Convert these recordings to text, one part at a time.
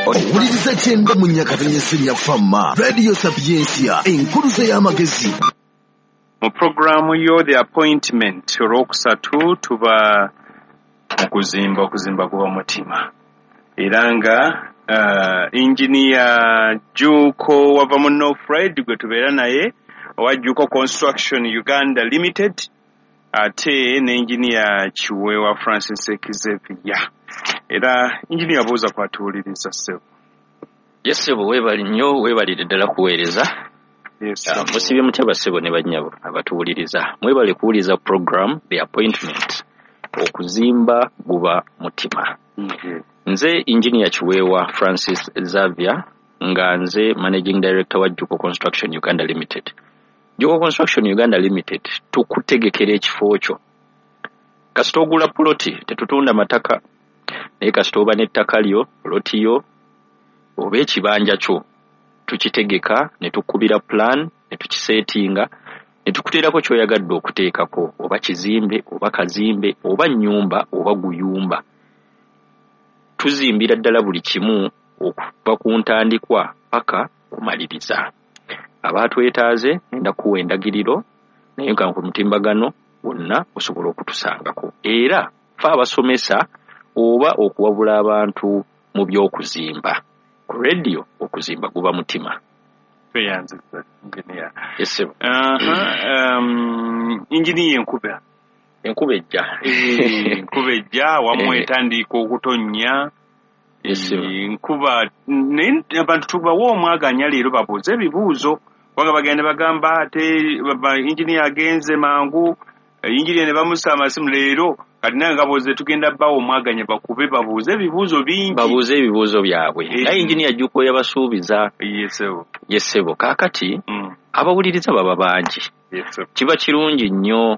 owuliriza kyenda mu nnyakatanyesenya famma radio sapiensia enkuluze y'amagezi. Mu programu yo the appointment olwokusatu tuba okuzimba kuba mutima era nga engineer Juko wava mu Northfred gwe tubeera naye owa Juko Construction Uganda Limited ate ne engineer Chiwewa Francis Xavier. Era engineer buuza kwatuuliriza ssebo. Yes sebo webali nnyo webalire ddala kuweereza. Yes. Musibye mutya basebo ne bannyabo abatuwuliriza. Mwebale kuwuliriza program the appointment okuzimba guba mutima. Nze engineer Chiwewa Francis Xavier nga nze managing director wa Juko Construction Uganda Limited. Juko Construction Uganda Limited tukutegekera ekifo kyo. Kasita ogula ploti tetutunda mataka naye kasita oba n'ettaka lyo ploti yo oba ekibanja kyo tukitegeka ne tukubira plan ne tukisetinga ne tukuteerako ky'oyagadde okuteekako oba kizimbe oba kazimbe oba nnyumba oba guyumba. Tuzimbira ddala buli kimu okuva ku ntandikwa paka kumaliriza. Abatwetaaze nenda kuwa endagiriro naye nga ku mutimbagano wonna osobola okutusangako. Era fe abasomesa oba okuwabula abantu mu by'okuzimba. Ku radio okuzimba guba mutima. Tweyanziza engineer. Yes sebo. Engineer Nkuba. Enkuba ejja. Enkuba ejja wamwe etandika okutonnya. Yes sebo. Nkuba abantu tubawo omwaganya leero babuuza ebibuuzo. Wanga bagenda bagamba ate engineer agenze mangu engineer ne bamusa amasimu leero kati naye nga boze tugenda bawo omwaganya bakube babuuze ebibuuzo bingi. Babuuze ebibuuzo byabwe. Naye engineer Juko yabasuubiza. Yes sebo. Kaakati abawuliriza baba bangi. Yes. Kiba kirungi nnyo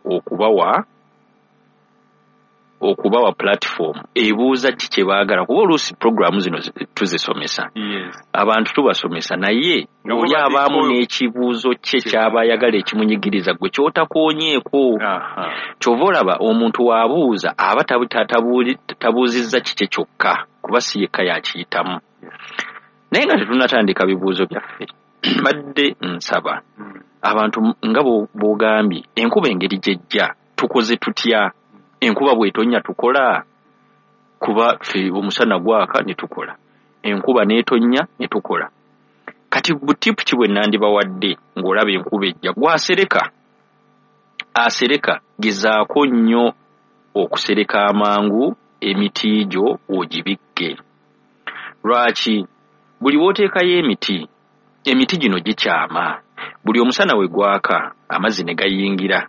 okubawa platform ebuuza kye baagala kuba oluusi programu zino tuzisomesa. Yes. Abantu tubasomesa naye oli abaamu n'ekibuuzo kye kyaba ayagala ekimunyigiriza gwe ky'otakoonyeeko. Kyova olaba omuntu waabuuza aba tabuuzizza kike kyokka kuba si yekka yakiyitamu. Naye nga tetunatandika bibuuzo byaffe badde nsaba abantu nga bw'ogambye enkuba engeri gy'ejja tukoze tutya. Enkuba bw'etonnya tukola kuba ffe omusana gwaka ne tukola. Enkuba n'etonnya ne tukola. Kati butipu ki bwe nandibawadde ng'olaba enkuba ejja gwasereka. Asereka gezaako nnyo okusereka amangu emiti gyo ogibikke. Lwaki? Buli wooteekayo emiti gino gikyama. Buli omusana we gwaka amazzi ne gayingira.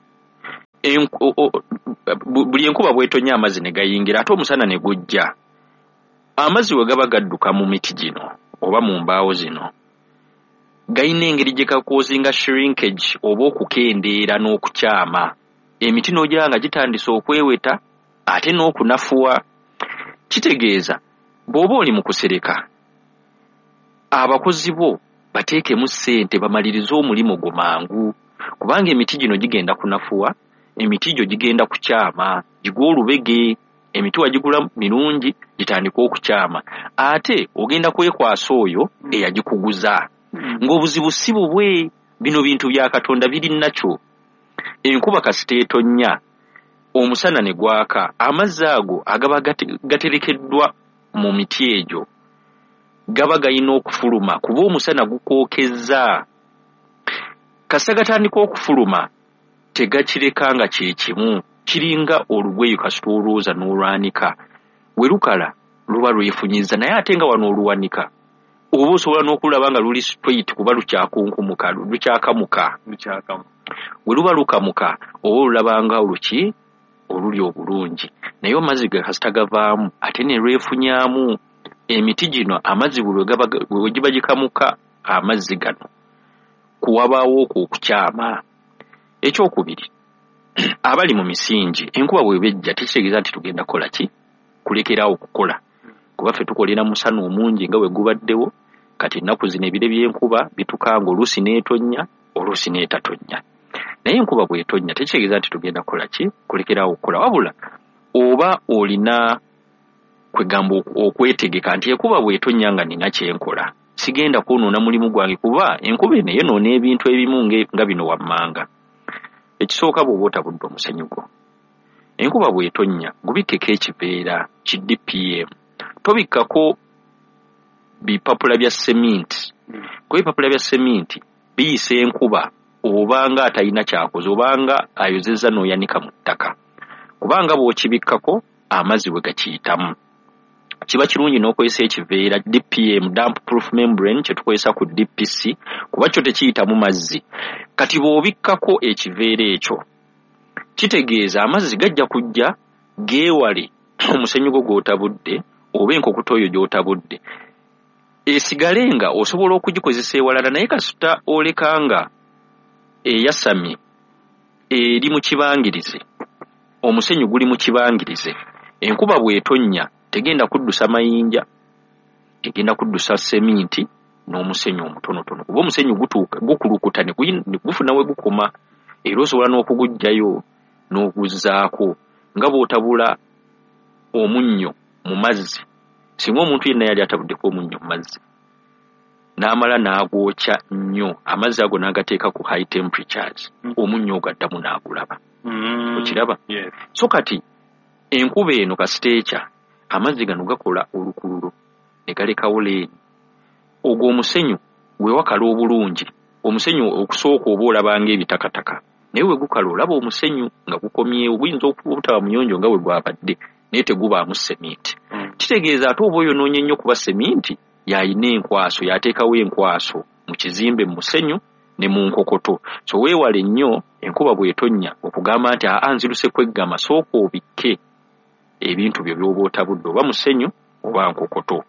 Buli enkuba bw'etonnya amazzi ne gayingira ate omusana ne gujja. Amazzi we gaba gadduka mu miti gino oba mu mbaawo zino gayina engeri gye gakoozinga shrinkage oba okukendeera n'okukyama. Emiti n'ogira nga gitandise okweweta ate n'okunafuwa. Kitegeeza bw'oba oli mu kusereka abakozi bo bateekemu ssente bamalirize omulimu gwo mangu kubanga emiti gino gigenda kunafuwa. Emiti gyo gigenda kukyama gigwa olubege. Emiti wagigula mirungi gitandika okukyama ate ogenda kwekwasa oyo eyagikuguza ng'obuzibu si bubwe. Bino bintu bya Katonda biri nakyo. Enkuba kasita etonnya omusana ne gwaka amazzi ago agaba gaterekeddwa mu miti egyo gaba gayina okufuluma kuba omusana gukookezza. Kasita gatandika okufuluma tegakireka nga kye kimu. Kiringa olugweyo kasita olwoza n'olwanika we lukala luba lwefunyiza naye ate nga wano oluwanika oba osobola n'okulaba nga luli straight kuba lukyakunkumuka lukyakamuka. We luba lukamuka oba olulabanga oluki oluli obulungi naye amazzi ge kasita gavaamu ate ne lwefunyaamu. Emiti gino amazzi bwe giba gikamuka amazzi gano kuwabaawo okwo okukyama. Ekyokubiri abali mu misingi enkuba bw'ebejja tekitegeeza nti tugenda kukola ki kulekerawo okukola kuba ffe tukolera musana omungi nga we gubaddewo. Kati ennaku zino ebire by'enkuba bitukanga oluusi n'etonnya oluusi n'etatonnya. Naye enkuba bw'etonnya tekitegeeza nti tugenda kukola ki kulekerawo okukola wabula oba olina kwegamba okwetegeka nti ekuba bw'etonnya nga nina kyenkola sigenda kwonoona mulimu gwange kuba enkuba eno eyonoona ebintu ebimu nga bino wammanga. Ekisooka bw'oba otabudde omusenyu gwo enkuba bw'etonnya gubikkeko ekiveera ki DPM tobikkako bipapula bya seminti kuba ebipapula bya seminti biyisa enkuba obanga atalina kyakoze obanga ayozezza n'oyanika mu ttaka kubanga bw'okibikkako amazzi bwe gakiyitamu. Kiba kirungi n'okozesa ekiveera DPM damp proof membrane kye tukozesa ku DPC kuba kyo tekiyitamu mazzi. Kati bw'obikkako ekiveera ekyo kitegeeza amazzi gajja kujja geewale omusenyu gwo gw'otabudde oba enkokuto oyo gy'otabudde esigale nga osobola okugikozesa ewalala naye kasita olekanga eyasamye eri mu kibangirize omusenyu guli mu kibangirize enkuba bw'etonnya tegenda kuddusa mayinja tegenda kuddusa seminti n'omusenyu omutonotono kuba omusenyu gukulukuta ne gufuna we gukoma era osobola n'okugujjayo n'oguzzaako nga bw'otabula omunnyo mu mazzi. Singa omuntu yenna yali atabuddeko omunnyo mu mazzi n'amala n'agwokya nnyo amazzi ago n'agateeka ku high temperatures omunnyo ogaddamu n'agulaba okiraba. So kati enkuba eno kasiteekya amazzi gano gakola olukululo ne galekawo leeni ogwo omusenyu we wakala obulungi omusenyu okusooka oba olabanga ebitakataka naye we gukala olaba omusenyu nga gukomyewo guyinza obutaba muyonjo nga we gwabadde naye tegubaamu seminti. Kitegeeza ate oba oyonoonye nnyo kuba seminti yayina enkwaso yateekawo enkwaso mu kizimbe mu musenyu ne mu nkokoto. So weewale nnyo enkuba bw'etonnya okugamba nti nziruse kweggama sooka obikke ebintu byo by'oba otabudde oba musenyu oba nkokoto.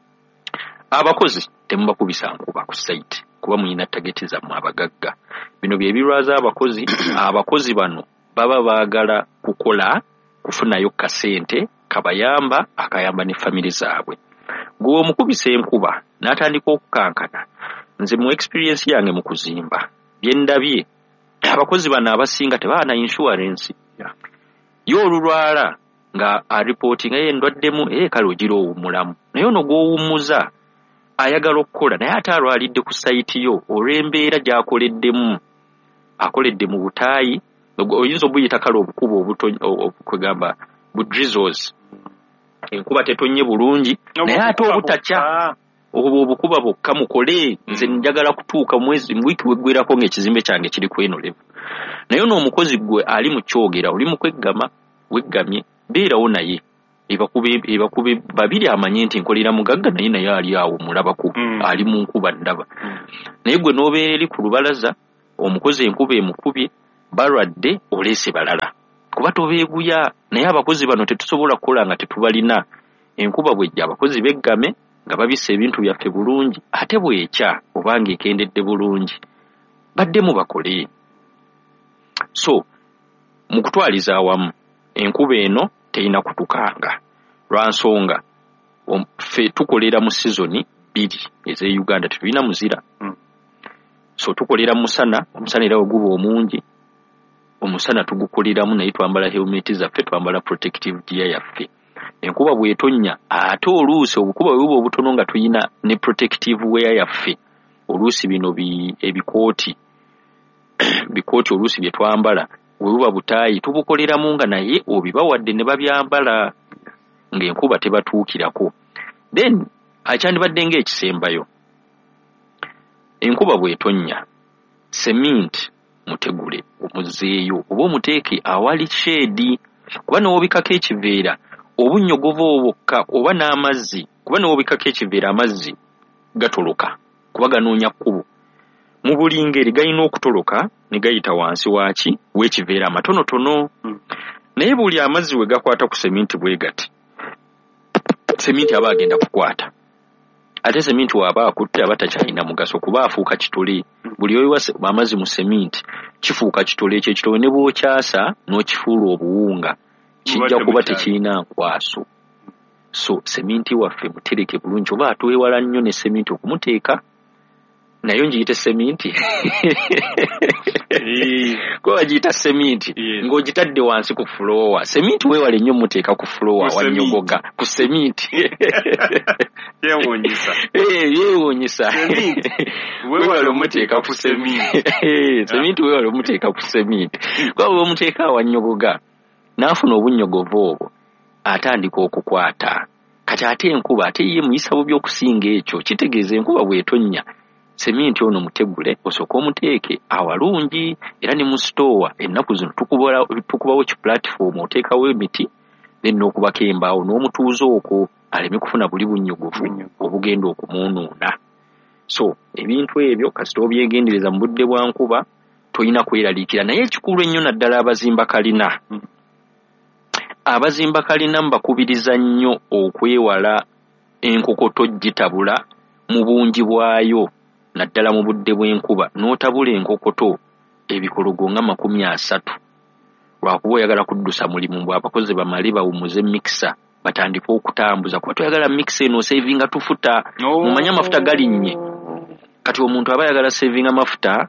Abakozi temubakubisa nkuba ku site kuba muyina tageti zammwe abagagga. Bino bye birwaza abakozi. Abakozi bano baba baagala kukola kufunayo kasente kabayamba akayamba ne family zaabwe. Gwe omukubisa enkuba n'atandika okukankana nze mu experience yange mu kuzimba bye ndabye abakozi bano abasinga tebaana insurance yo olulwala nga reporting endwaddemu kale ogira owummulamu naye ono gw'owummuza ayagala okukola naye ate alwalidde ku site yo olw'embeera gy'akoleddemu akoledde mu butaayi oyinza obuyita kale obukuba obukwegamba bu drizzles enkuba tetonnye bulungi naye ate obutakya obukuba bokka mukole nze njagala kutuuka mu wiiki weggwerako ng'ekizimbe kyange kiri ku eno level naye n'omukozi gwe ali mu kyogera oli mu kweggama weggamye beerawo naye ebakube babiri amanye nti nkolera mugagga naye ali awo mulabaku ali mu nkuba ndaba naye gwe n'obeera eri ku lubalaza omukozi enkuba emukubye balwadde oleese balala kuba tobeeguya naye abakozi bano tetusobola kukola nga tetubalina enkuba bwejja abakozi beggame nga babisa ebintu byaffe bulungi ate bwekya obanga ekendedde bulungi baddemu bakole. So mu kutwaliza awamu enkuba eno terina kutukanga lwa nsonga ffe tukolera mu sizoni 2 ez'e Uganda tetulina muzira. So tukolera musana omusana era oguba omungi omusana tugukoleramu naye twambala helmet zaffe twambala protective gear yaffe. Enkuba bw'etonnya ate oluusi obukuba bwe buba obutono nga tuyina ne protective wear yaffe oluusi bino ebikooti bikooti oluusi bye twambala bwe buba butaayi tubukoleramu nga naye obibawadde ne babyambala ng'enkuba tebatuukirako. Then akyandibadde ng'ekisembayo enkuba bw'etonnya cement mutegule omuzzeeyo oba omuteeke awali shedi kuba n'obikako ekiveera obunnyogovu obwokka oba n'amazzi kuba n'obikako ekiveera amazzi gatoloka kuba ganoonya kkubo mu buli ngeri galina okutoloka ne gayita wansi waaki w'ekiveera amatonotono naye buli amazzi we gakwata ku seminti bwe gati seminti aba agenda kukwata ate seminti waba akutte aba takyalina mugaso kuba afuuka kitole buli oyiwa amazzi mu seminti kifuuka kitole ekyo ekitole ne bw'okyasa n'okifuula obuwunga kijja kuba tekirina nkwaso. So seminti waffe mutereke bulungi oba atwewala nnyo ne seminti okumuteeka nayo njiyite seminti ko wajiyita seminti ng'ogitadde wansi ku floor seminti weewale nnyo muteeka ku floor wanyogoga ku seminti yeewuunyisa weewale muteeka ku seminti seminti weewale muteeka ku seminti kuba bwe muteeka wanyogoga n'afuna obunnyogovu obwo atandika okukwata kati ate enkuba ate ye muyisa bubi okusinga ekyo kitegeeza enkuba bw'etonnya seminti ono mutegule osooka omuteeke awalungi era ne mu store ennaku zino tukubawo ki platform oteekawo emiti then n'okubako embaawo n'omutuuza okwo aleme kufuna buli bunnyogovu obugenda okumuunuuna. So ebintu ebyo kasita obyegendereza mu budde bwa nkuba tolina kweraliikira, naye ekikulu ennyo naddala abazimba kalina mbakubiriza nnyo okwewala enkokoto gitabula mu bungi bwayo naddala mu budde bw'enkuba n'otabula enkokoto ebikologo nga 30 lwakuba oyagala kuddusa mulimu bw'abakozi bamale bawumuze mixer batandika okutambuza kuba toyagala mixer eno savinga tufuta mumanye amafuta galinnye kati omuntu aba ayagala savinga amafuta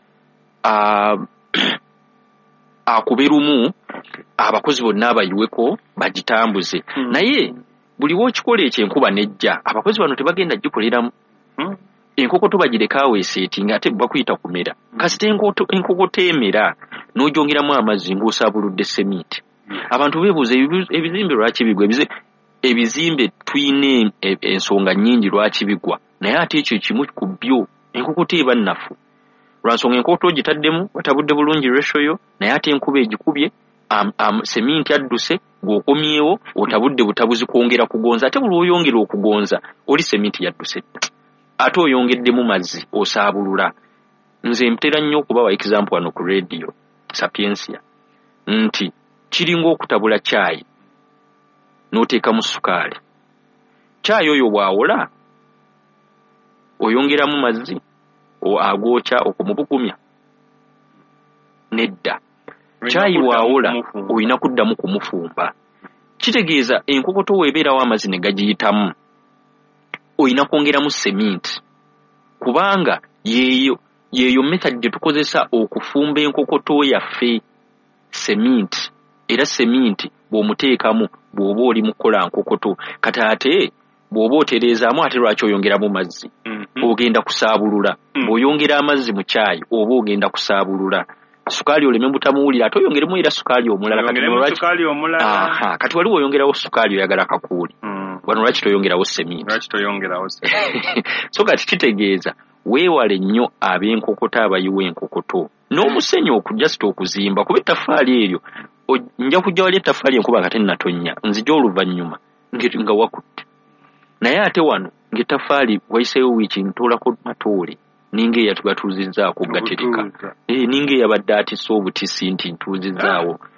akube lumu abakozi bonna abayiweko bagitambuze naye buli w'okikola ekyenkuba nejja abakozi bano tebagenda gikoleramu enkokoto bagireka aweeseetinga ate bakuyita kumera kasita enkokoto emera n'ogyongeramu amazzi ng'osaabuludde seminti. Abantu beebuuza ebizimbe lwaki bigwa ebizimbe tuyina ensonga nnyingi lwaki bigwa naye ate ekyo kimu ku byo enkokoto eba nnafu lwansonga enkokoto ogitaddemu watabudde bulungi ratio naye ate enkuba egikubye seminti adduse ng'okomyewo otabudde butabuzi kwongera kugonza ate buli oyongera okugonza oli seminti yadduse ate oyongeddemu mazzi osaabulula. Nze mpitera nnyo okubawa example wano ku radio Sapiensia nti kiringa okutabula chai n'oteekamu sukaali. Chai oyo bw'awola oyongeramu mazzi agwokya okumubugumya nedda. Chai bw'awola olina kuddamu kumufumba. Kitegeeza enkokoto weebeerawo amazzi ne gagiyitamu oyina kwongeramu seminti kubanga yeeyo method gye tukozesa okufumba enkokoto yaffe seminti. Era seminti bw'omuteekamu bw'oba oli mu kukola nkokoto kati ate bw'oba otereezaamu ate lwaki oyongeramu mazzi ogenda kusaabulula. Bw'oyongera amazzi mu caayi oba ogenda kusaabulula sukaali oleme butamuwulira ate oyongeremu era sukaali omulala kati wali oyongerawo sukaali oyagala kakuuli wano lwaki toyongerawo seminti so kati kitegeeza weewale nnyo ab'enkokoto abayiwa enkokoto n'omusenyu okujjasita okuzimba kuba ettaffaali eryo nja kujja wali ettaffaali enkuba nga tennatonnya nzija oluvannyuma nga wakutte naye ate wano ng'ettaffaali wayiseewo wiiki ntoolako matoole ninga eyatugatuuzizzaako gatereka ninga eyabadde atissa obutisi nti ntuuzizzaawo